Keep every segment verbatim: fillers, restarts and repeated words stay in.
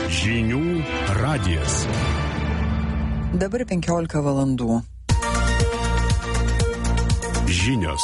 Žinių radijas. Dabar penkiolika valandų. Žinios.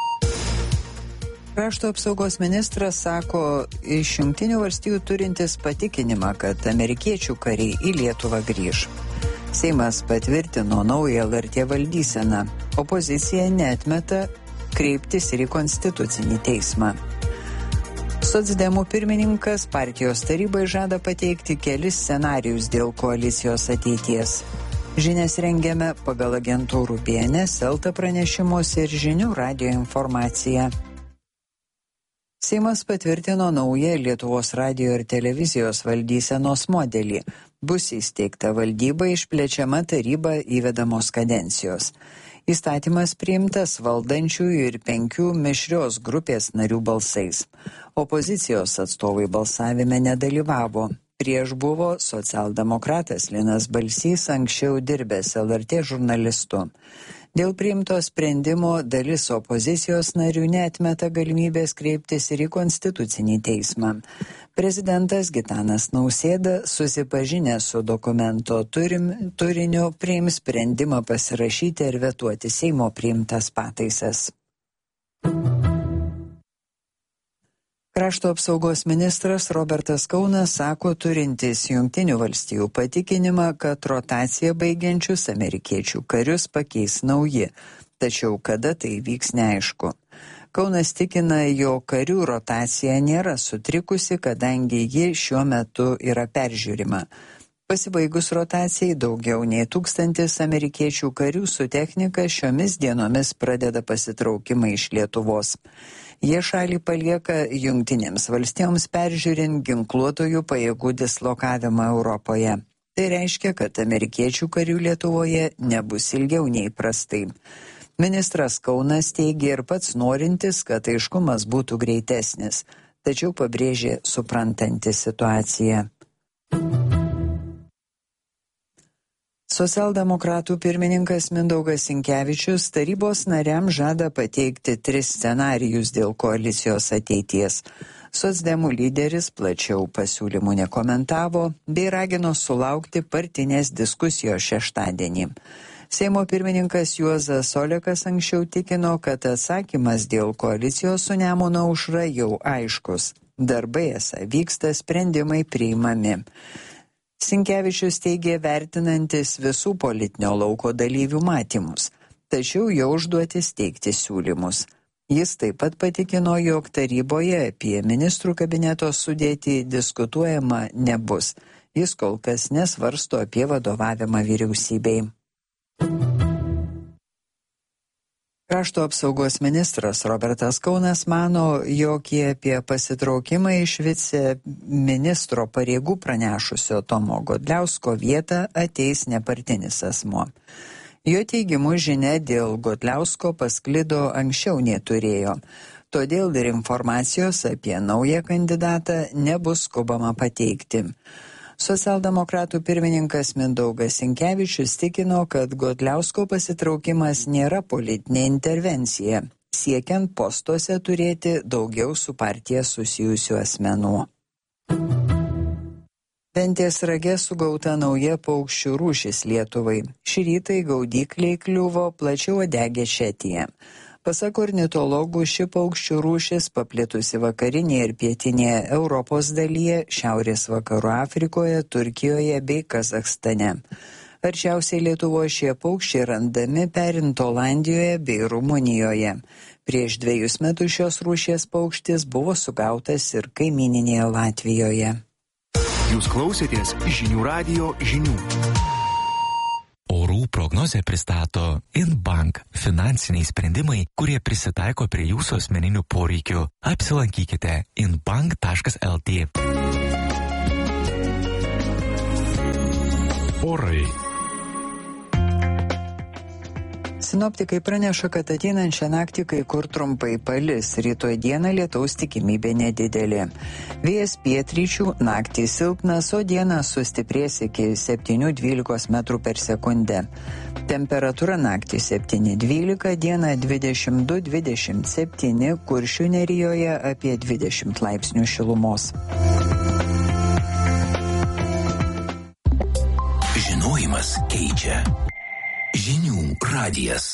Krašto apsaugos ministras sako, iš Jungtinių valstijų turintis patikinimą, kad amerikiečių kariai į Lietuvą grįž. Seimas patvirtino naują L R T valdyseną. Opozicija neatmeta kreiptis ir į Konstitucinį teismą. Socdemų pirmininkas partijos tarybai žada pateikti kelis scenarijus dėl koalicijos ateities. Žinias rengiame pagal agentūrų B N S, Elta pranešimus ir Žinių radijo informaciją. Seimas patvirtino naują Lietuvos radijo ir televizijos valdysenos modelį. Bus įsteigta valdyba, išplečiama taryba, įvedamos kadencijos. Įstatymas priimtas valdančiųjų ir penkių mišrios grupės narių balsais. Opozicijos atstovai balsavime nedalyvavo. Prieš buvo socialdemokratas Linas Balsys, anksčiau dirbęs L R T žurnalistu. Dėl priimto sprendimo dalis opozicijos narių neatmeta galimybės kreiptis ir į Konstitucinį teismą. Prezidentas Gitanas Nausėda, susipažinęs su dokumento turim, turiniu, priims sprendimą pasirašyti ir vetuoti Seimo priimtas pataisas. Krašto apsaugos ministras Robertas Kaunas sako, turintis Jungtinių valstijų patikinimą, kad rotaciją baigiančius amerikiečių karius pakeis nauji, tačiau kada tai vyks neaišku. Kaunas tikina, jo karių rotacija nėra sutrikusi, kadangi ji šiuo metu yra peržiūrima. Pasibaigus rotacijai daugiau nei tūkstantis amerikiečių karių su technika šiomis dienomis pradeda pasitraukimą iš Lietuvos. Jie šalį palieka Jungtinėms valstijoms peržiūrint ginkluotojų pajėgų dislokavimą Europoje. Tai reiškia, kad amerikiečių karių Lietuvoje nebus ilgiau nei prastai. Ministras Kaunas teigia ir pats norintis, kad aiškumas būtų greitesnis, tačiau pabrėžė suprantantis situaciją. Socialdemokratų pirmininkas Mindaugas Sinkevičius tarybos nariams žada pateikti tris scenarijus dėl koalicijos ateities. Socdemų lyderis plačiau pasiūlymų nekomentavo bei ragino sulaukti partinės diskusijos šeštadienį. Seimo pirmininkas Juozas Olekas anksčiau tikino, kad atsakymas dėl koalicijos su Nemuno aušra jau aiškus. Darbai esą vyksta, sprendimai priimami. Sinkevičius teigė vertinantis visų politinio lauko dalyvių matymus, tačiau jo užduotis teikti siūlymus. Jis taip pat patikino, jog taryboje apie ministrų kabineto sudėtį diskutuojama nebus. Jis kol kas nesvarsto apie vadovavimą vyriausybei. Krašto apsaugos ministras Robertas Kaunas mano, jog apie pasitraukimą iš viceministro pareigų pranešusio Tomo Godliausko vietą ateis nepartinis asmuo. Jo teigimu žinia dėl Godliausko pasklido anksčiau neturėjo, todėl ir informacijos apie naują kandidatą nebus skubama pateikti. Socialdemokratų pirmininkas Mindaugas Sinkevičius tikino, kad Godliausko pasitraukimas nėra politinė intervencija, siekiant postuose turėti daugiau su partija susijusių asmenų. Ventės rage sugauta nauja paukščių rūšis Lietuvai. Šį rytą į gaudykliai kliuvo plačiauodegė šetija. Pasak ornitologų, ši paukščių rūšis paplitusi vakarinėje ir pietinėje Europos dalyje, šiaurės vakarų Afrikoje, Turkijoje bei Kazachstane. Arčiausiai Lietuvoje šie paukščiai randami perinto Olandijoje bei Rumunijoje. Prieš dviejus metus šios rūšies paukštis buvo sugautas ir kaimyninėje Latvijoje. Jūs klausėtės Žinių radijo žinių. Orų prognozę pristato Inbank – finansiniai sprendimai, kurie prisitaiko prie jūsų asmeninių poreikių. Apsilankykite inbank taškas el tė. Orai. Sinoptikai praneša, kad ateinančią naktį kai kur trumpai palis, rytoj dieną lietaus tikimybė nedidelė. Vėjas pietryčių, naktį silpnas, o dieną sustiprės iki septynių dvylikos metrų per sekundę. Temperatūra naktį septyni dvylika, dieną dvidešimt du dvidešimt septyni, Kuršių nerijoje apie dvidešimt laipsnių šilumos. Gyvenimas keičia. Žinių radijas.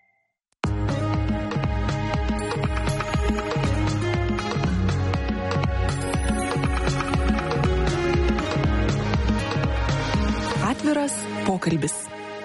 Atviras pokalbis.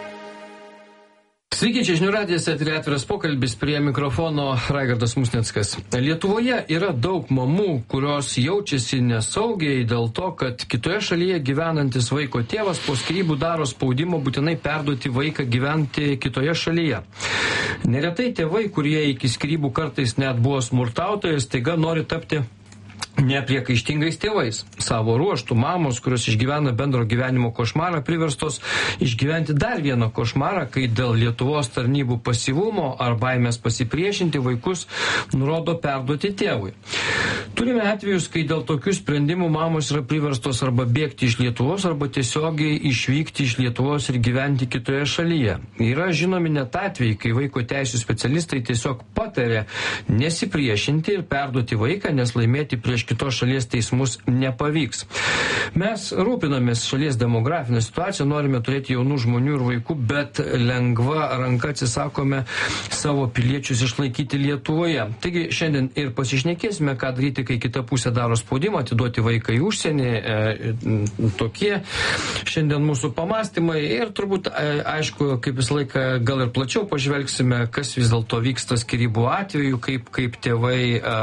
Sveiki, čia Žinių radijas, eteryje Atviras pokalbis, prie mikrofono Raigardas Musnickas. Lietuvoje yra daug mamų, kurios jaučiasi nesaugiai dėl to, kad kitoje šalyje gyvenantis vaiko tėvas po skyrybų daro spaudimą būtinai perduoti vaiką gyventi kitoje šalyje. Neretai tėvai, kurie iki skyrybų kartais net buvo smurtautojai, staiga nori tapti nepriekaištingais tėvais. Savo ruoštų mamos, kurios išgyvena bendro gyvenimo košmarą, priverstos išgyventi dar vieną košmarą, kai dėl Lietuvos tarnybų pasyvumo ar baimės pasipriešinti vaikus nurodo perduoti tėvui. Turime atvejus, kai dėl tokių sprendimų mamos yra priverstos arba bėgti iš Lietuvos, arba tiesiogiai išvykti iš Lietuvos ir gyventi kitoje šalyje. Yra žinomi net atvejai, kai vaiko teisų specialistai tiesiog patarė nesipriešinti ir perduoti vaiką, nes laimėti prieš kitos šalies teismus nepavyks. Mes rūpinamės šalies demografinę situaciją, norime turėti jaunų žmonių ir vaikų, bet lengva ranka atsisakome savo piliečius išlaikyti Lietuvoje. Taigi šiandien ir pasišnekėsime, ką daryti, kai kita pusė daro spaudimą, atiduoti vaiką į užsienį. E, tokie šiandien mūsų pamastymai ir turbūt, e, aišku, kaip visą laiką gal ir plačiau pažvelgsime, kas vis dėlto vyksta skyrybų atveju, kaip, kaip tėvai e,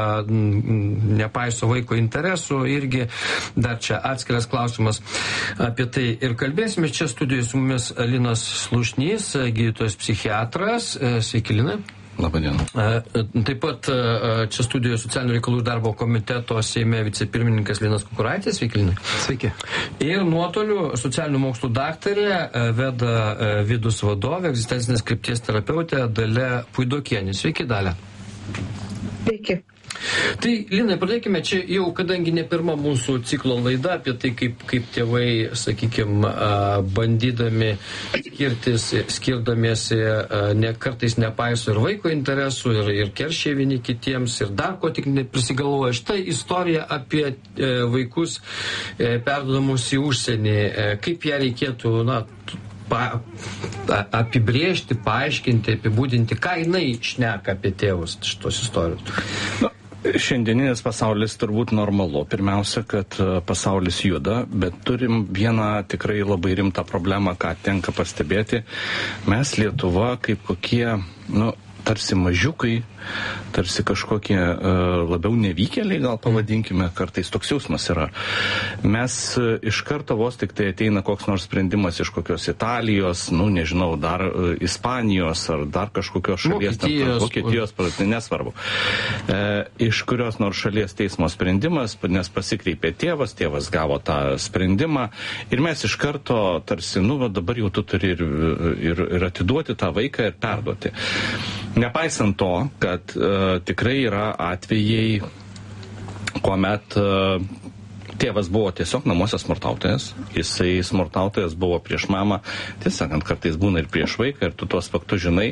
nepaiso vaiko interesų, irgi dar čia atskiras klausimas. Apie tai ir kalbėsime. Čia studijoje su mumis Linas Slušnys, gydytojas psichiatras. Sveiki, Linai. Labadiena. Taip pat čia studijoje socialinių reikalų ir darbo komiteto Seime vicepirmininkas Linas Kukuraitis. Sveiki, Linai. Sveiki. Ir nuotoliu socialinių mokslų daktarė, Veda Vidus vadovė, egzistencinės krypties terapeutė Dalia Puidokienė. Sveiki, Dalia. Sveiki. Tai, Linai, pradėkime čia jau, kadangi ne pirma mūsų ciklo laida apie tai, kaip, kaip tėvai, sakykime, bandydami skirtis, skirdamiesi, ne, kartais nepaiso ir vaiko interesų, ir, ir keršia vieni kitiems, ir dar ko tik neprisigalvoja. Štai istorija apie e, vaikus e, perduodamus į užsienį. E, kaip ją reikėtų, na, pa, apibrėžti, paaiškinti, apibūdinti, ką jinai šneka apie tėvus šitos istorijos. Na, šiandieninis pasaulis turbūt normalu. Pirmiausia, kad pasaulis juda, bet turim vieną tikrai labai rimtą problemą, ką tenka pastebėti. Mes Lietuva kaip kokie, nu, tarsi mažiukai, tarsi kažkokie uh, labiau nevykėliai, gal pavadinkime, kartais toks jausmas yra. Mes uh, iš karto vos tik tai ateina koks nors sprendimas iš kokios Italijos, nu, nežinau, dar uh, Ispanijos ar dar kažkokios šalies, Vokietijos, Vokietijos, Vokietijos nesvarbu. Uh, iš kurios nors šalies teismo sprendimas, nes pasikreipė tėvas, tėvas gavo tą sprendimą ir mes iš karto tarsi, nu, va, dabar jau tu turi ir, ir, ir atiduoti tą vaiką ir perduoti. Nepaisant to, kad uh, tikrai yra atvejai, kuomet uh, tėvas buvo tiesiog namuose smurtautojas, jisai smurtautojas buvo prieš mamą, tiesąkant, kartais būna ir prieš vaiką, ir tu tuos faktus žinai.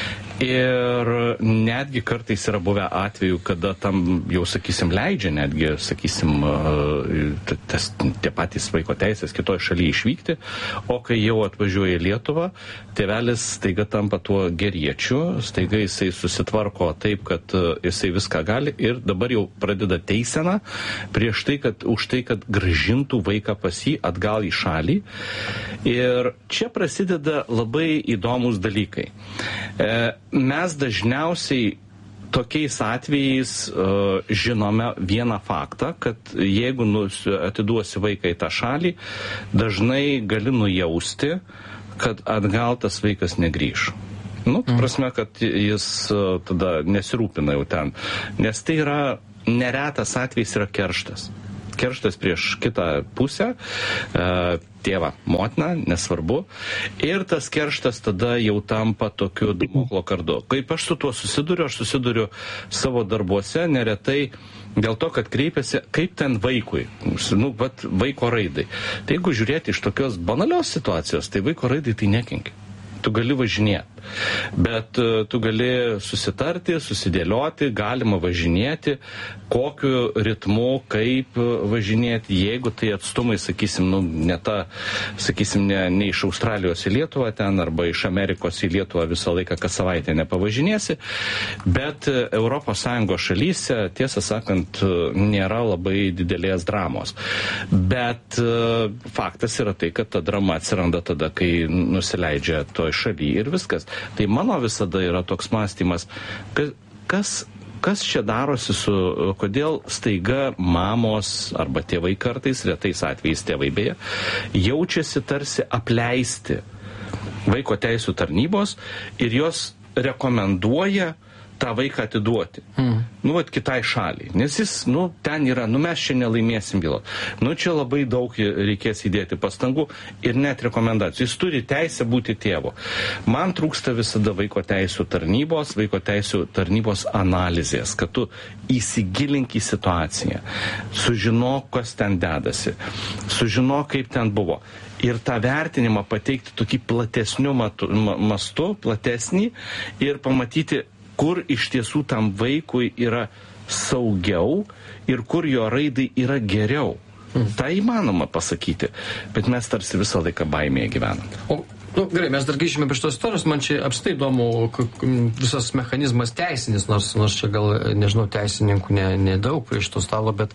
Ir netgi kartais yra buvę atvejų, kada tam jau, sakysim, leidžia netgi, sakysim, tas, tie patys vaiko teisės kitoje šalyje išvykti, o kai jau atvažiuoja į Lietuvą, tėvelis staiga tampa tuo geriečiu, staiga jisai susitvarko taip, kad jisai viską gali ir dabar jau pradeda teiseną prieš tai, kad už tai, kad grąžintų vaiką pas jį atgal į šalį. Ir čia prasideda labai įdomus dalykai. E, Mes dažniausiai tokiais atvejais uh, žinome vieną faktą, kad jeigu nus, atiduosi vaiką į tą šalį, dažnai gali nujausti, kad atgal tas vaikas negrįš. Nu, prasme, kad jis uh, tada nesirūpina jau ten. Nes tai yra neretas atvejis yra kerštas. Kerštas prieš kitą pusę, tėvą, motiną, nesvarbu. Ir tas kerštas tada jau tampa tokiu damoklo kardu. Kaip aš su tuo susiduriu, aš susiduriu savo darbuose neretai dėl to, kad kreipiasi, kaip ten vaikui, nu, vat, vaiko raidai. Tai jeigu žiūrėti iš tokios banalios situacijos, tai vaiko raidai tai nekenkia. tu gali važinėti. Bet tu gali susitarti, susidėlioti, galima važinėti, kokiu ritmu, kaip važinėti, jeigu tai atstumai, sakysim, nu, ne ta, sakysim, ne, ne iš Australijos į Lietuvą ten, arba iš Amerikos į Lietuvą visą laiką, kas savaitę nepavažinėsi, bet Europos Sąjungos šalyse, tiesą sakant, nėra labai didelės dramos. Bet faktas yra tai, kad ta drama atsiranda tada, kai nusileidžia toj šaly ir viskas. Tai mano visada yra toks mąstymas, kas Kas čia darosi su, kodėl staiga mamos arba tėvai kartais, retais atvejais tėvai beje, jaučiasi tarsi apleisti vaiko teisų tarnybos ir jos rekomenduoja tą vaiką atiduoti. Mm. Nu, vat, kitai šaliai. Nes jis, nu, ten yra, nu, mes čia nelaimėsim bylą. Nu, čia labai daug reikės įdėti pastangų ir net rekomendacijų. Jis turi teisę būti tėvu. Man trūksta visada vaiko teisų tarnybos, vaiko teisų tarnybos analizės, kad tu įsigilink į situaciją, sužinok, kas ten dedasi, sužinok, kaip ten buvo. Ir tą vertinimą pateikti tokį platesniu matu, mastu, platesnį ir pamatyti, kur iš tiesų tam vaikui yra saugiau ir kur jo raidai yra geriau. Mm. Tai įmanoma pasakyti, bet mes tarsi visą laiką baimėje gyvenam. O, nu, gerai, mes dar grįžime prie šitos istorijos, man čia apstai įdomu visas mechanizmas teisinis, nors, nors čia gal, nežinau, teisininkų ne, nedaug prie šito stalo, bet,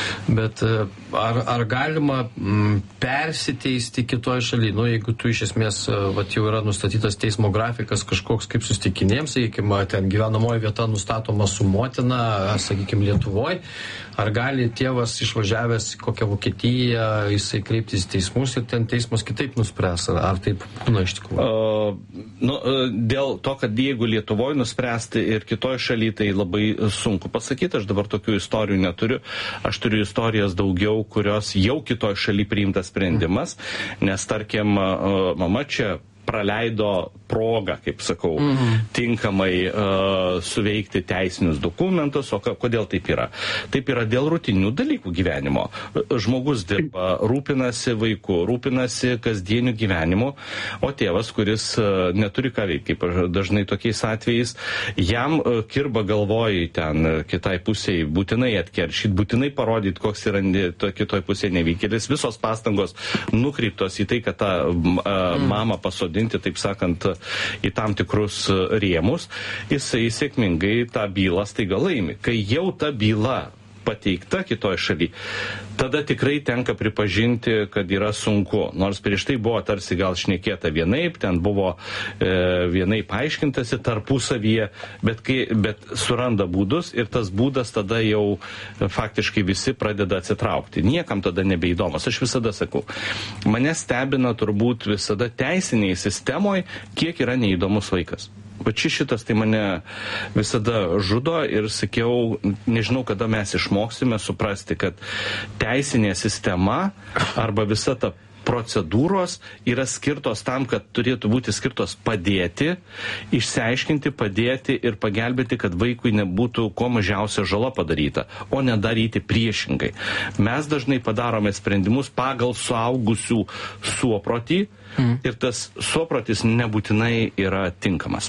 bet ar, ar galima m, persiteisti kitoj šaly, nu, jeigu tu iš esmės, vat, jau yra nustatytas teismo grafikas kažkoks kaip susitikinėjams, sakykime, ten gyvenamoji vieta nustatoma su motina, sakykime, Lietuvoje, ar gali tėvas išvažiavęs į kokią Vokietiją, jisai kreiptis į teismus ir ten teismas kitaip nuspręs, ar, ar taip būna iš tikrųjų? Uh, nu, dėl to, kad jeigu Lietuvoje nuspręsti ir kitoje šalyje, tai labai sunku pasakyti, aš dabar tokių istorijų neturiu, aš turiu istorijas daugiau, kurios jau kitoje šalyje priimtas sprendimas, nes tarkim, uh, mama čia praleido progą, kaip sakau, mm-hmm. tinkamai uh, suveikti teisinius dokumentus, o kodėl taip yra? Taip yra dėl rutininių dalykų gyvenimo. Žmogus dirba, rūpinasi vaiku, rūpinasi kasdieniu gyvenimu, o tėvas, kuris uh, neturi ką veikti, kaip dažnai tokiais atvejais, jam uh, kirba galvoj ten kitai pusiai būtinai atkeršyti, būtinai parodyti, koks yra kitoj pusėje nevykėlis. Visos pastangos nukreiptos į tai, kad tą uh, mm. mamą pasodinti, taip sakant, į tam tikrus rėmus, jisai sėkmingai tą bylą staiga laimi. Kai jau ta byla pateikta kitoje šalyje, tada tikrai tenka pripažinti, kad yra sunku. Nors prieš tai buvo tarsi gal šnekėta vienaip, ten buvo e, vienaip aiškintasi tarpusavyje, bet, kai, bet suranda būdus ir tas būdas tada jau faktiškai visi pradeda atsitraukti. Niekam tada nebeįdomas. Aš visada sakau, mane stebina turbūt visada teisiniai sistemoje, kiek yra neįdomus vaikas. Bet šitas tai mane visada žudo ir sakiau, nežinau, kada mes išmoksime suprasti, kad teisinė sistema arba visa ta procedūros yra skirtos tam, kad turėtų būti skirtos padėti, išsiaiškinti, padėti ir pagelbėti, kad vaikui nebūtų kuo mažiausia žala padaryta, o ne daryti priešingai. Mes dažnai padarome sprendimus pagal suaugusių suoprotį, Mm. ir tas suopratis nebūtinai yra tinkamas.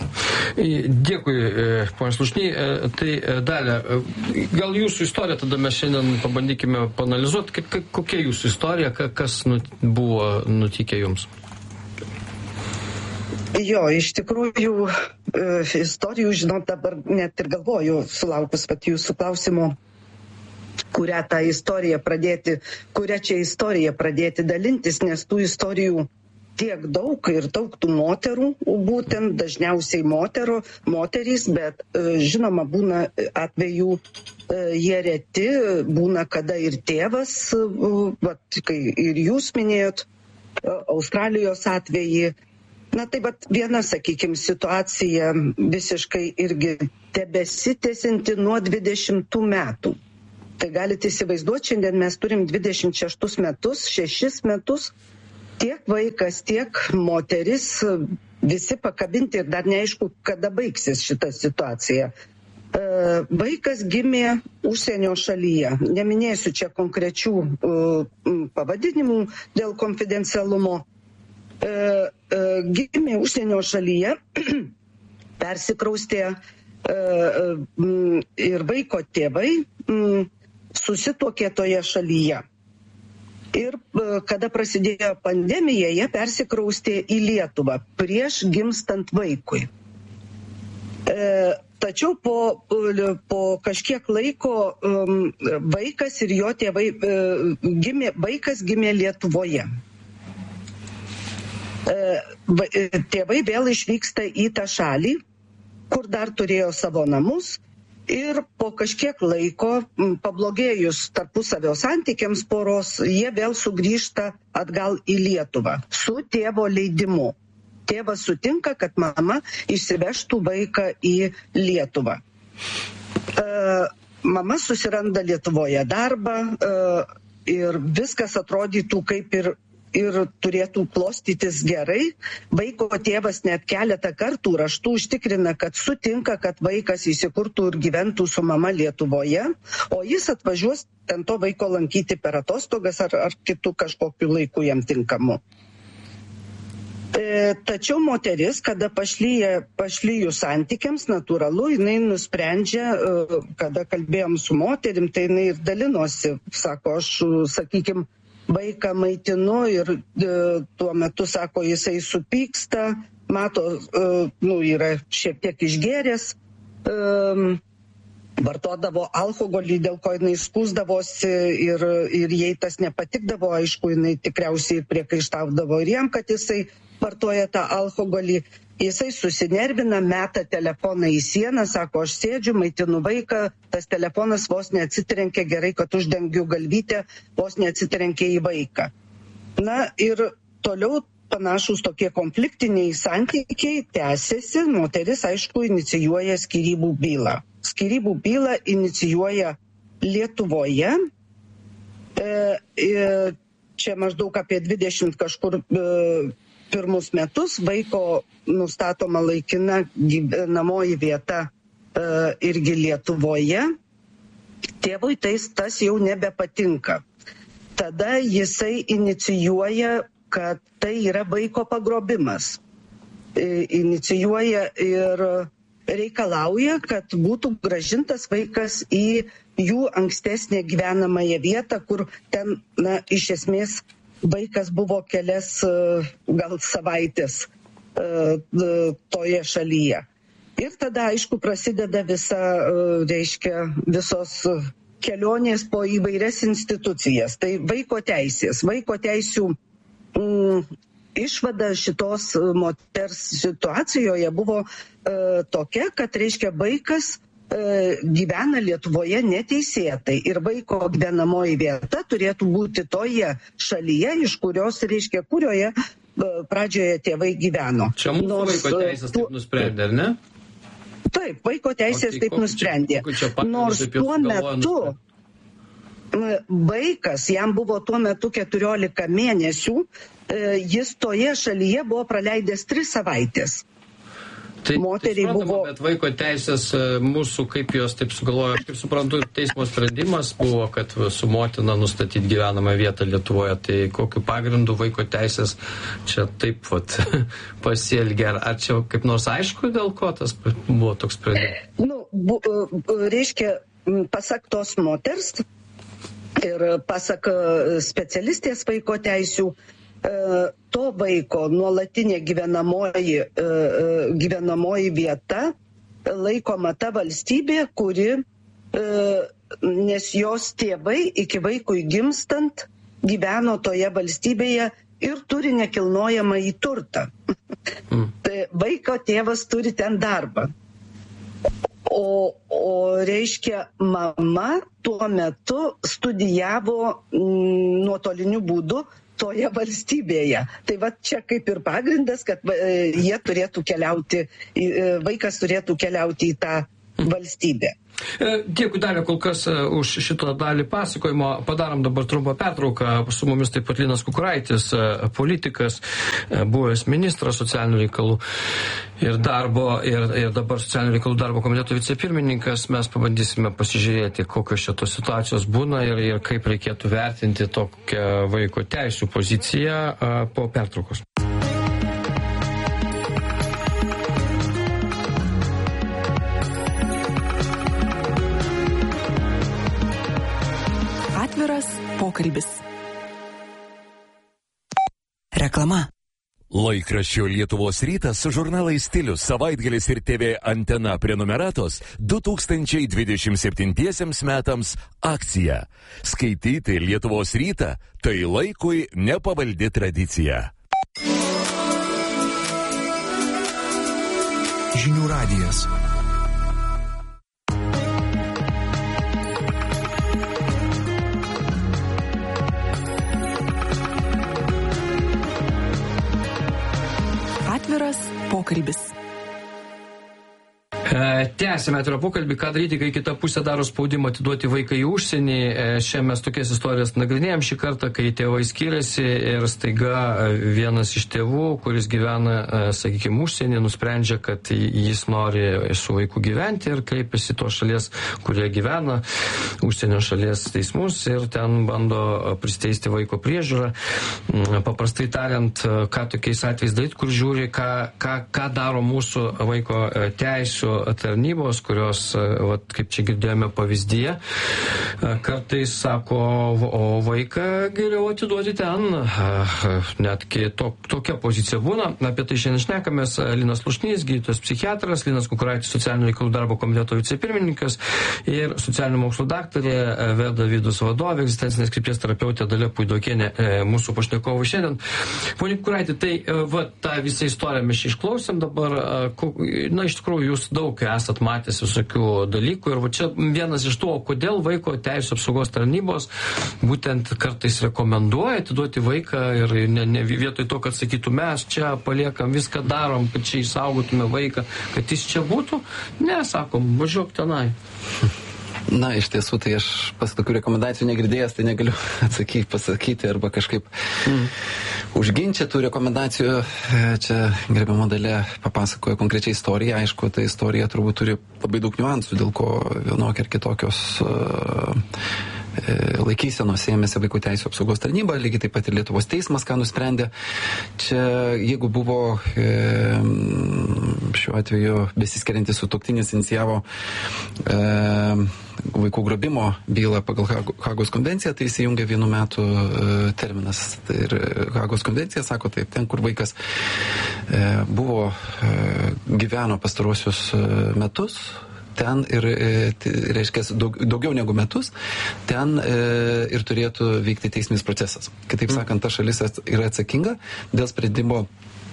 Dėkui, ponas Slušny. Tai Dalia, gal jūsų istorija, tada mes šiandien pabandykime panalizuoti, kokia jūsų istorija, kas buvo nutikę jums? Jo, iš tikrųjų, istorijų, žinot, dabar net ir galvoju, sulaukus pat jūsų klausimo, kurią tą istoriją pradėti, kurią čia istoriją pradėti dalintis, nes tų istorijų tiek daug ir daug tų moterų, būtent dažniausiai moterų, moterys, bet žinoma būna atvejų, jie reti, būna kada ir tėvas, vat, kai ir jūs minėjot, Australijos atvejį. Na tai vat viena, sakykime, situacija visiškai irgi tebesitęsianti nuo dvidešimtų metų. Tai galite įsivaizduoti, šiandien mes turim dvidešimt šeštus metus, šešis metus, tiek vaikas, tiek moteris, visi pakabinti ir dar neaišku, kada baigsis šita situacija. Vaikas gimė užsienio šalyje. Neminėsiu čia konkrečių pavadinimų dėl konfidencialumo. gimė užsienio šalyje, persikraustė ir vaiko tėvai susituokė toje šalyje. Ir kada prasidėjo pandemija, jie persikraustė į Lietuvą prieš gimstant vaikui. Tačiau po, po kažkiek laiko vaikas ir jo tėvai gimė, vaikas gimė Lietuvoje. Tėvai vėl išvyksta į tą šalį, kur dar turėjo savo namus, ir po kažkiek laiko, pablogėjus tarpusavio santykiams poros, jie vėl sugrįžta atgal į Lietuvą su tėvo leidimu. Tėvas sutinka, kad mama išsivežtų vaiką į Lietuvą. Mama susiranda Lietuvoje darbą ir viskas atrodytų kaip ir ir turėtų klostytis gerai. Vaiko tėvas net keletą kartų raštų užtikrina, kad sutinka, kad vaikas įsikurtų ir gyventų su mama Lietuvoje, o jis atvažiuos ten to vaiko lankyti per atostogas ar, ar kitų kažkokiu laiku jam tinkamu. E, tačiau moteris, kada pašlyja, pašlyjų santykiams, natūralu, jinai nusprendžia, e, kada kalbėjom su moterim, tai jinai ir dalinosi, sako, aš, sakykim, vaiką maitinu ir e, tuo metu, sako, jisai supyksta, mato, e, nu, yra šiek tiek išgėręs, e, vartodavo alkoholį, dėl ko jinai skųsdavosi ir, ir jai tas nepatikdavo, aišku, jinai tikriausiai priekaištaudavo ir jam, kad jisai vartoja tą alkoholį. Jisai susinervina, meta telefoną į sieną, sako, aš sėdžiu, maitinu vaiką, tas telefonas vos neatsitrenkia, gerai, kad uždengiu galvytę, vos neatsitrenkia į vaiką. Na ir toliau panašus tokie konfliktiniai santykiai tęsiasi, moteris, aišku, inicijuoja skyrybų bylą. Skyrybų bylą inicijuoja Lietuvoje, e, e, čia maždaug apie dvidešimt kažkur e, pirmus metus, vaiko nustatoma laikina gyvenamoji vieta e, irgi Lietuvoje, tėvui tais tas jau nebepatinka. Tada jisai inicijuoja, kad tai yra vaiko pagrobimas. E, inicijuoja ir reikalauja, kad būtų grąžintas vaikas į jų ankstesnę gyvenamąją vietą, kur ten, na, iš esmės, vaikas buvo kelias gal savaitės toje šalyje. Ir tada, aišku, prasideda visa, reiškia, visos kelionės po įvairias institucijas. Tai vaiko teisės, vaiko teisių mm, išvada šitos moters situacijoje buvo e, tokia, kad, reiškia, vaikas gyvena Lietuvoje neteisėtai ir vaiko gyvenamoji vieta turėtų būti toje šalyje, iš kurios, reiškia, kurioje pradžioje tėvai gyveno. Čia mūsų Nors, vaiko teisės taip nusprendė, ar ne? Taip, vaiko teisės okay, taip nusprendė. Čia, Nors tuo metu vaikas, jam buvo tuo metu keturiolika mėnesių, jis toje šalyje buvo praleidęs tris savaitės. Tai, tai buvo... Bet vaiko teisės mūsų, kaip jos taip sugalvojo, aš kaip suprantu, teismo sprendimas buvo, kad su motina nustatyti gyvenamą vietą Lietuvoje. Tai kokiu pagrindu vaiko teisės čia taip vat pasielgia? Ar čia kaip nors aišku, dėl ko tas buvo toks sprendimas? Nu, bu, reiškia, pasak tos moters ir pasak specialistės vaiko teisių, to vaiko nuolatinė gyvenamoji, gyvenamoji vieta laikoma ta valstybė, kuri, nes jos tėvai iki vaikui gimstant gyveno toje valstybėje ir turi nekilnojamą į turtą. Mm. Tai vaiko tėvas turi ten darbą. O, o reiškia, mama tuo metu studijavo m, nuotoliniu būdu toje valstybėje. Tai va čia kaip ir pagrindas, kad e, jie turėtų keliauti, e, vaikas turėtų keliauti į tą valstybę. Dėkui, Dalia, kol kas už šitą dalį pasakojimo. Padarom dabar trumpą pertrauką. Su mumis taip pat Linas Kukuraitis, politikas, buvęs ministras socialinių reikalų ir darbo, ir, ir dabar socialinių reikalų darbo komiteto vicepirmininkas. Mes pabandysime pasižiūrėti, kokios šitos situacijos būna ir, ir kaip reikėtų vertinti tokią vaiko teisų poziciją po pertraukos. pokalbis. Reklama. Laikraščio Lietuvos rytas su žurnalais Stilius, Savaitgalis ir T V Antena prenumeratos du tūkstančiai dvidešimt septintiesiems metams akcija. Skaityti Lietuvos rytą - tai laikui nepavaldi tradicija. Žinių radijas. Atviras pokalbis. Tęsime atvirą pokalbį, ką daryti, kai kita pusė daro spaudimą atiduoti vaiką į užsienį. Šiandien mes tokias istorijas nagrinėjom šį kartą, kai tėvai skiriasi ir staiga vienas iš tėvų, kuris gyvena, sakykime, užsienį, nusprendžia, kad jis nori su vaiku gyventi ir kreipiasi tos šalies, kurie gyvena, užsienio šalies teismus ir ten bando pristeisti vaiko priežiūrą. Paprastai tariant, ką tokiais atvejais daryti, kur žiūri, ką, ką, ką daro mūsų vaiko teisių tarnybos, kurios, vat, kaip čia girdėjome pavyzdyje, kartais sako, o vaiką geriau atiduoti ten. Netgi to, tokia pozicija būna. Apie tai šiandien šnekamės. Linas Slušnys, gydytojas psichiatras, Linas Kukuraitis, socialinių reikalų darbo komiteto vicepirmininkas ir socialinių mokslų daktarė, Veda Vidus vadovė, egzistencinės krypties terapeutė Dalia Puidokienė, mūsų pašnekovų šiandien. Pone Kukuraiti, tai va, tą visą istoriją mes išklausėm dabar. Na, iš tikrųjų, jūs daug esat matęs visokių dalykų ir va čia vienas iš to, kodėl vaiko teisų apsaugos tarnybos būtent kartais rekomenduoja atiduoti vaiką ir ne, ne vietoj to, kad sakytų, mes čia paliekam, viską darom, kad čia išsaugotume vaiką, kad jis čia būtų, ne, sakom, važiuok tenai. Na, iš tiesų, tai aš pas tokių rekomendacijų negirdėjęs, tai negaliu atsakyti, pasakyti arba kažkaip mm. užginčia tų rekomendacijų. Čia gerbiamo Dalia papasakojo konkrečiai istoriją. Aišku, ta istorija turbūt turi labai daug niuansų, dėl ko vienokia ir kitokios uh, laikysenos ėmėsi Vaikų teisų apsaugos tarnyba, lygiai taip pat ir Lietuvos teismas, ką nusprendė. Čia, jeigu buvo e, šiuo atveju besiskiriantis sutuoktinis inicijavo e, vaikų grobimo bylą pagal Hagos konvenciją, tai įsijungia vienų metų e, terminas. Tai ir Hagos konvencija sako taip, ten, kur vaikas e, buvo, e, gyveno pastarosius e, metus, ten ir, reiškia, daug, daugiau negu metus, ten e, ir turėtų vykti teisminis procesas. Kitaip sakant, ta šalis yra atsakinga dėl sprendimo,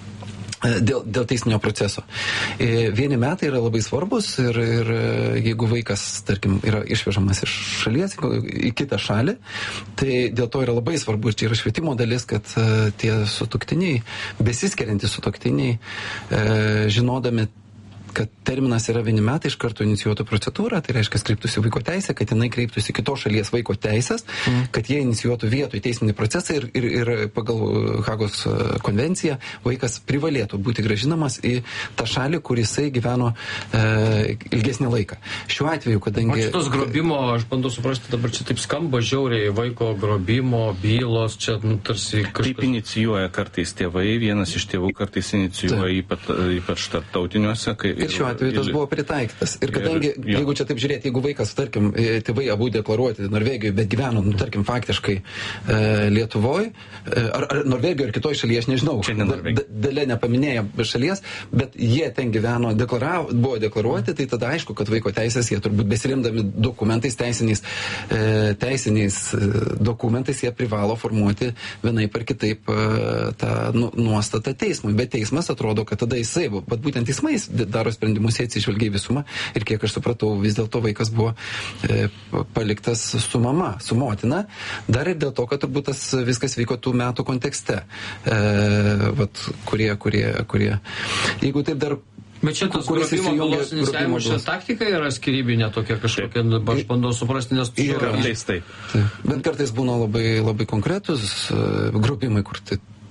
dėl, dėl teisminio proceso. E, vieni metai yra labai svarbus ir, ir jeigu vaikas, tarkim, yra išvežamas iš šalies į kitą šalį, tai dėl to yra labai svarbu, ir čia yra švietimo dalis, kad e, tie sutuoktiniai, besiskiriantys sutuoktiniai, e, žinodami, kad terminas yra vieni metai, iš karto inicijuotų procedūrą, tai reiškia, kreiptųsi vaiko teisę, kad jinai kreiptųsi kitos šalies vaiko teisės, mm. kad jie inicijuotų vietoj teisminį procesą ir, ir, ir pagal Hagos konvenciją vaikas privalėtų būti gražinamas į tą šalį, kur jisai gyveno e, ilgesnį laiką. Šiuo atveju, kadangi... O šitos grobimo, aš bandau suprasti, dabar čia taip skamba žiauriai, vaiko grobimo, bylos, čia nu, tarsi kažkas... Taip inicijuoja kartais tėvai, vienas iš tėvų kartais inicijuoja ypač, ypač tarptautiniuose, kai Ir šiuo atveju tas buvo pritaikytas. Ir kadangi, ir, jeigu čia taip žiūrėti, jeigu vaikas, tarkim, tėvai abu deklaruoti Norvegijoje, bet gyveno, nu, tarkim, faktiškai e, Lietuvoje, e, ar, ar Norvegijoje, ar kitoje šalyje, aš nežinau, Dalia nepaminėjo šalies, bet jie ten gyveno, deklaravo, buvo deklaruoti, tai tada aišku, kad vaiko teisės, jie turbūt besirimdami dokumentais, teisiniais, e, teisiniais dokumentais, jie privalo formuoti vienaip ar kitaip e, tą nu, nuostatą teismui. Bet teismas atrodo, kad tada jisai, bet būtent teismais daro sprendimus, jie atsižvelgia į visumą ir kiek aš supratau, vis dėlto vaikas buvo e, paliktas su mama, su motina, dar ir dėl to, kad turbūt tas viskas vyko tų metų kontekste, e, vat, kurie, kurie, kurie, jeigu taip dar Bet čia tas grobimo bylos inicijavimo šią taktika yra skyrybinė tokia kažkokia, aš bandau suprasti, nes... Kartais taip. Bet kartais būna labai, labai konkretus grobimai, kur tai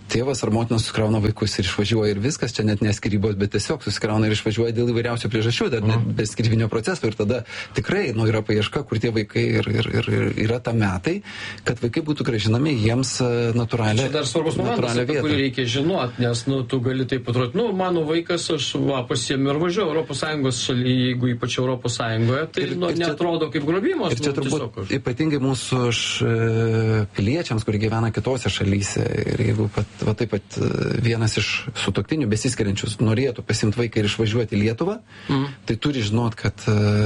tėvas ar motina susikrauna vaikus ir išvažiuoja ir viskas, čia net neskirybos, bet tiesiog susikrauna ir išvažiuoja dėl įvairiausių priežasčių, dar net be skirybinio proceso ir tada tikrai, nu, yra paieška, kur tie vaikai ir, ir, ir, ir yra ta metai, kad vaikai būtų grąžinami jiems natūralią vietą. Čia dar svarbus momentas, apie kurį reikia žinoti, nes, nu, tu gali taip atrodyti, nu, mano vaikas, aš, va, pasiėmiau ir važiuoju Europos Sąjungos šaly, jeigu ypač Europos Sąjungoje, tai, ir, nu, ir neatrodo kaip grobimas. Ir čia nu, turbūt aš... ypatingai mūsų š, piliečiams, kurie gyvena kitose šalyse ir jeigu pat, va taip pat vienas iš sutuoktinių besiskiriančius norėtų pasimti vaiką ir išvažiuoti į Lietuvą, mm. tai turi žinot, kad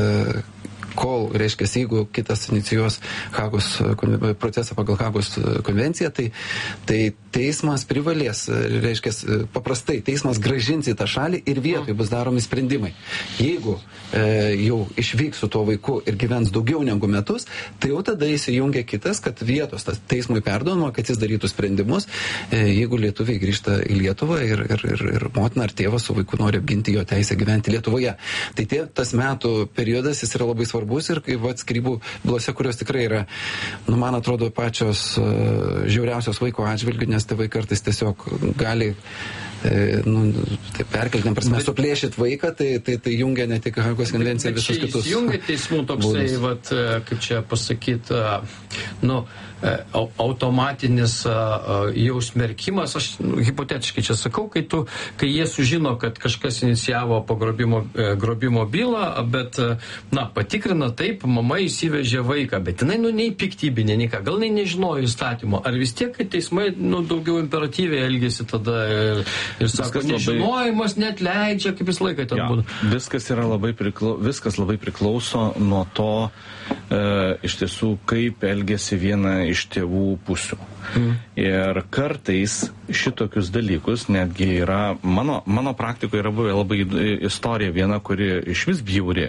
kol, reiškia, jeigu kitas inicijuos Hagos procesą pagal Hagos konvenciją, tai, tai teismas privalės, reiškia, paprastai teismas grąžins į tą šalį ir vietoj bus daromi sprendimai. Jeigu e, jau išvyks su tuo vaiku ir gyvens daugiau negu metus, tai jau tada įsijungia kitas, kad vietos tas teismui perduodama, kad jis darytų sprendimus, e, jeigu lietuviai grįžta į Lietuvą ir, ir, ir, ir motina ar tėvas su vaiku nori apginti jo teisę gyventi Lietuvoje. Tai tie, tas metų periodas jis yra labai svarbus ir kaip vat skyrybų bylose, kurios tikrai yra, nu, man atrodo, pačios uh, žiauriausios vaiko atžvilgių, nes tėvai kartais tiesiog gali e, nu, tai perkeltiniam prasme suplėšit vaiką, tai, tai, tai jungia ne tik Hagos konvenciją, visus kitus. Jungia teismų toksai, vat, kaip čia pasakyti, nu, automatinis jau smerkimas, aš nu, hipotetiškai čia sakau, kai, tu, kai jie sužino, kad kažkas inicijavo pagrobimo grobimo bylą, bet, na, patikrina taip, mama įsivežė vaiką, bet jinai, nu, nei piktybinė, nei ką, gal jinai nežinojo įstatymo, ar vis tiek, kad teismai, nu, daugiau imperatyviai elgėsi tada ir, ir sako, nežinojimas net leidžia, kaip vis laiką ten ja, būtų. Viskas yra labai, priklau, viskas labai priklauso nuo to, e, iš tiesų, kaip elgėsi viena iš tėvų pusių. Mm. Ir kartais šitokius dalykus netgi yra, mano, mano praktikoje yra buvę labai istorija viena, kuri iš vis bjauri.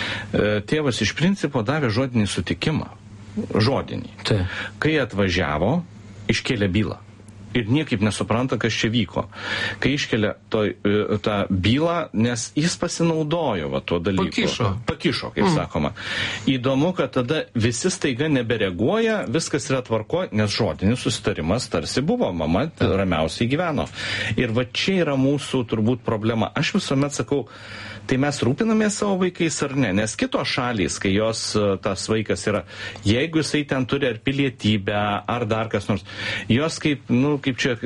Tėvas iš principo davė žodinį sutikimą. Žodinį. Tai. Kai atvažiavo, iškėlė bylą. Ir niekaip nesupranta, kas čia vyko. Kai iškelia to, tą bylą, nes jis pasinaudojo va, tuo dalyku. Pakišo. Pakišo, kaip mm. sakoma. Įdomu, kad tada visi staiga nebereaguoja, viskas yra tvarko, nes žodinis susitarimas tarsi buvo, mama ramiausiai gyveno. Ir va čia yra mūsų turbūt problema. Aš visuomet sakau, tai mes rūpinamės savo vaikais ar ne, nes kitos šalys, kai jos tas vaikas yra, jeigu jisai ten turi ar pilietybę, ar dar kas nors, jos kaip, nu, kaip čia,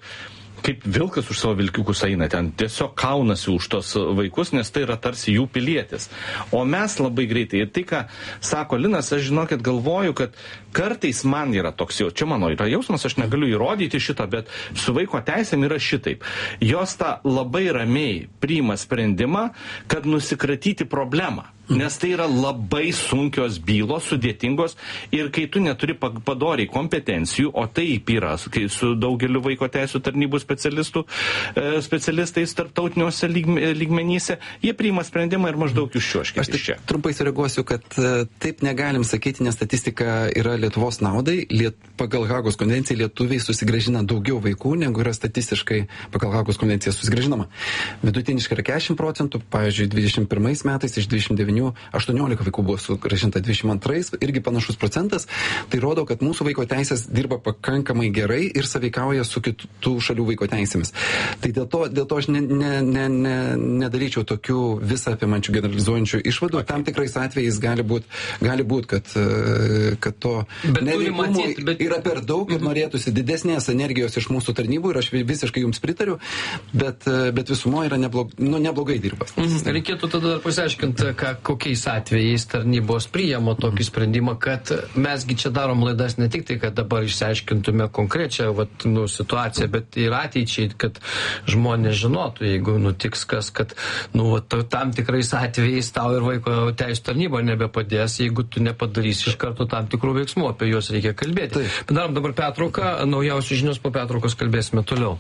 kaip vilkas už savo vilkiukus eina, ten tiesiog kaunasi už tos vaikus, nes tai yra tarsi jų pilietis. O mes labai greitai, ir tai, ką sako Linas, aš žinokit galvoju, kad kartais man yra toks jau, čia mano yra jausmas, aš negaliu įrodyti šitą, bet su vaiko teisėm yra šitaip. Jos tą labai ramiai priima sprendimą, kad nusikratyti problemą. Nes tai yra labai sunkios bylos, sudėtingos ir kai tu neturi padoriai kompetencijų, o taip yra, kai su daugeliu vaiko teisų tarnybų specialistų, specialistais tarptautiniuose lygmenyse, jie priima sprendimą ir maždaug iščiuoškite. Aš tik trumpai sureaguosiu, kad taip negalim sakyti, nes statistika yra Lietuvos naudai. Liet, pagal Hagos konvenciją lietuviai susigrąžina daugiau vaikų, negu yra statistiškai pagal Hagos konvenciją susigrąžinama. Vidutiniškai yra keturiasdešimt procentų, pavyzdžiui, dvidešimt pirmais metais iš dvidešimt devynių aštuoniolika vaikų buvo sugrąžinta, dvidešimt antrais irgi panašus procentas. Tai rodo, kad mūsų vaiko teisės dirba pakankamai gerai ir sąveikauja su kitų šalių vaiko teisėmis. Tai dėl to, dėl to aš ne, ne, ne, ne, nedaryčiau tokių visą apimančių generalizuojančių išvadų. Okay. Tam tikrais atvejais gali būti, gali būt, kad, kad to neveikumo yra per daug ir norėtųsi didesnės energijos iš mūsų tarnybų ir aš visiškai jums pritariu, bet, bet visumo yra neblog, nu, neblogai dirbas. Mhm. Reikėtų tada dar pasiaiškinti, ką, kokiais atvejais tarnybos priėmo tokį sprendimą, kad mesgi čia darom laidas ne tik tai, kad dabar išsiaiškintume konkrečią vat, nu, situaciją, bet ir ateičiai, kad žmonės žinotų, jeigu nutiks kas, kad nu, vat, tam tikrais atvejais tau ir vaiko teisų tarnyba nebepadės, jeigu tu nepadarysi iš karto tam tikrų veiksmų, apie juos reikia kalbėti. Padarom dabar pertrauką, naujausios žinios, po pertraukos kalbėsime toliau.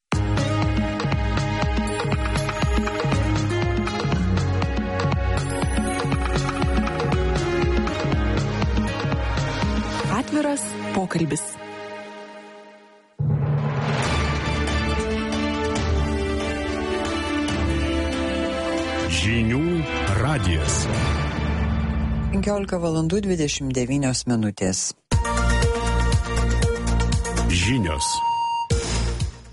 Atviras pokalbis. Žinių radijas. penkiolika valandų dvidešimt devynios minutės. Žinios.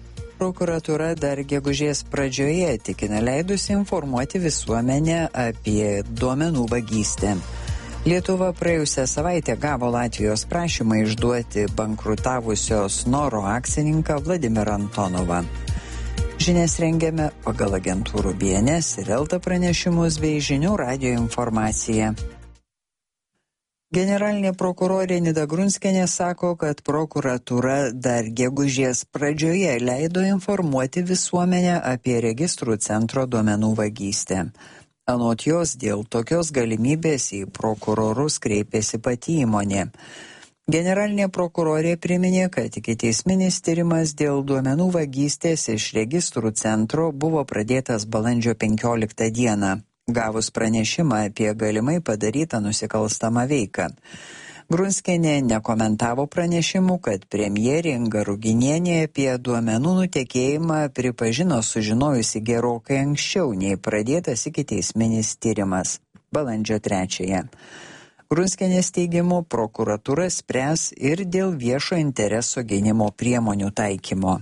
prokuratūra dar gegužės pradžioje tikina leidusi informuoti visuomenę apie duomenų vagystę. Lietuva praėjusią savaitę gavo Latvijos prašymą išduoti bankrutavusio Snoro akcininką Vladimirą Antonovą. Žinias rengiame pagal agentūrų B N S ir Elta pranešimus bei Žinių radijo informaciją. Generalinė prokurorė Nida Grunskienė sako, kad prokuratūra dar gegužės pradžioje leido informuoti visuomenę apie registrų centro duomenų vagystę. Anot jos, dėl tokios galimybės į prokurorus kreipėsi pati įmonė. Generalinė prokurorė priminė, kad ikiteisminis tyrimas dėl duomenų vagystės iš registrų centro buvo pradėtas balandžio penkioliktą dieną. Gavus pranešimą apie galimai padarytą nusikalstamą veiką. Grunskienė nekomentavo pranešimų, kad premjerė Inga Ruginienė apie duomenų nutekėjimą pripažino sužinojusi gerokai anksčiau nei pradėtas ikiteisminis tyrimas balandžio trečiąją. Grunskienės teigimu, prokuratūra spręs ir dėl viešo intereso gynimo priemonių taikymo.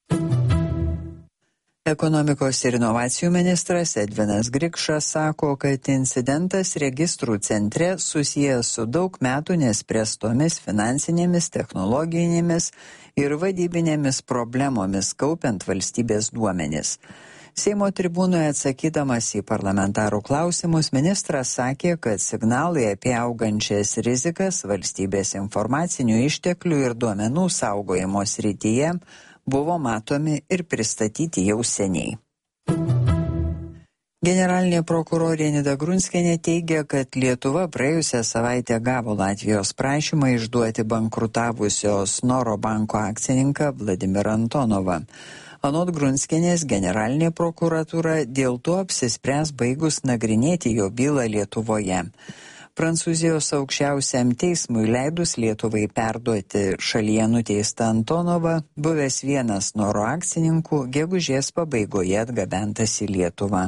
Ekonomikos ir inovacijų ministras Edvinas Grikšas sako, kad incidentas registrų centre susijęs su daug metų nespręstomis finansinėmis, technologinėmis ir vadybinėmis problemomis kaupiant valstybės duomenis. Seimo tribūnoje atsakydamas į parlamentarų klausimus, ministras sakė, kad signalai apie augančias rizikas valstybės informacinių išteklių ir duomenų saugojimo srityje buvo matomi ir pristatyti jau seniai. Generalinė prokurorė Nida Grunskienė teigia, kad Lietuva praėjusią savaitę gavo Latvijos prašymą išduoti bankrutavusio Snoro banko akcininką Vladimirą Antonovą. Anot Grunskienės, generalinė prokuratūra dėl to apsispręs baigus nagrinėti jo bylą Lietuvoje. Prancūzijos aukščiausiam teismui leidus Lietuvai perduoti šalyje nuteistą Antonovą, buvęs vienas Snoro akcininkų, gegužės pabaigoje atgabentas į Lietuvą.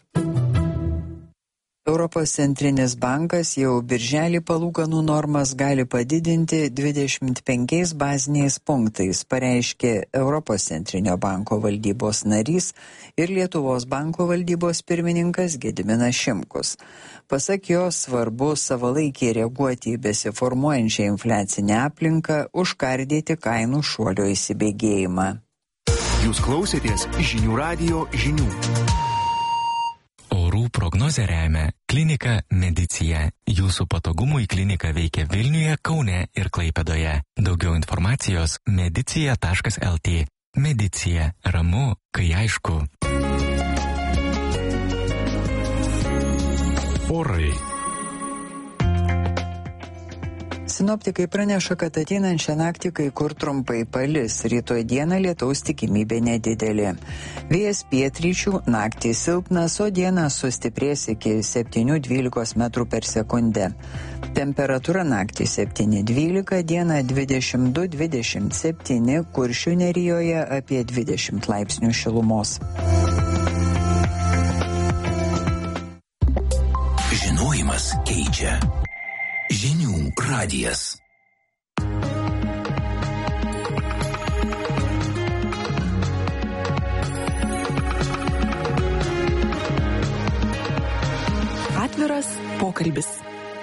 Europos centrinis bankas jau birželį palūkanų normas gali padidinti dvidešimt penkiais baziniais punktais, pareiškė Europos centrinio banko valdybos narys ir Lietuvos banko valdybos pirmininkas Gediminas Šimkus. Pasak jo, svarbu savalaikiai reaguoti į besiformuojančią infliacinę aplinką, užkardyti kainų šuolio įsibėgėjimą. Jūs klausėtės Žinių radijo žinių. Orų prognozę remia Klinika Medicija. Jūsų patogumui klinika veikia Vilniuje, Kaune ir Klaipėdoje. Daugiau informacijos medicija taškas el tė. Medicija. Ramu, kai aišku. Orai. Sinoptikai praneša, kad ateinančią naktį kai kur trumpai palis, rytoj dieną lietaus tikimybė nedidelė. Vėjas pietryčių, naktį silpnas, o dieną sustiprės iki septynių dvylikos metrų per sekundę. Temperatūra naktį septyni dvylika, dieną dvidešimt du dvidešimt septyni, Kuršių nerijoje apie dvidešimt laipsnių šilumos. Žinojimas keičia. Žinių radijas. Atviras pokalbis.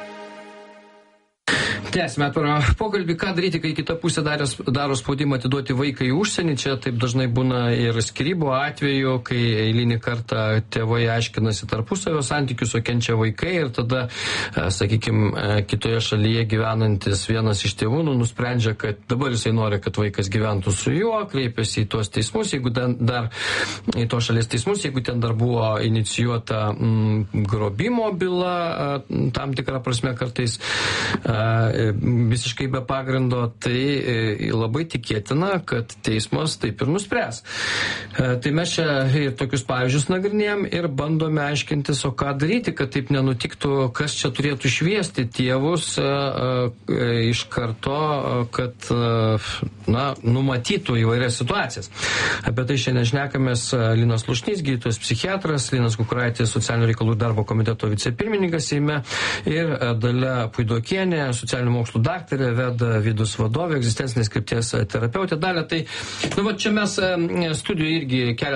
Tęsime atvirą pokalbį, ką daryti, kai kita pusė darės, daro spaudimą atiduoti vaiką į užsienį. Čia taip dažnai būna ir skyrybų atveju, kai eilinį kartą tėvai aiškinasi tarpusavio santykius, o kenčia vaikai ir tada, sakykime, kitoje šalyje gyvenantis vienas iš tėvų nu, nusprendžia, kad dabar jisai nori, kad vaikas gyventų su juo, kreipiasi į tuos teismus, jeigu ten dar į to šalies teismus, jeigu ten dar buvo inicijuota mm, grobimo byla, tam tikrą prasme kartais visiškai be pagrindo, tai labai tikėtina, kad teismas taip ir nuspręs. Tai mes čia ir tokius pavyzdžius nagrinėjom ir bandome aiškintis, o ką daryti, kad taip nenutiktų, kas čia turėtų šviesti tėvus iš karto, kad na, numatytų įvairias situacijas. Apie tai šiandien šnekamės Linas Slušnys, gydytojas psichiatras, Linas Kukuraitis, socialinių reikalų darbo komiteto vicepirmininkas Seime ir Dalia Puidokienė, socialinių mokslų daktarė, Veda Vidus vadovė, egzistencinės krypties terapeutė. Dalia, tai, nu, va, čia mes studijoje irgi keletą